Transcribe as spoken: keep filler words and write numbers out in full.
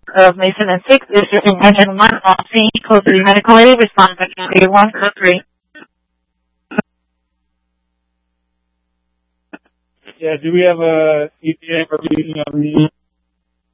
of Mason and six. This is engine one on scene, code three medical aid, respond to three one code three. Yeah, do we have a E T A for reading on the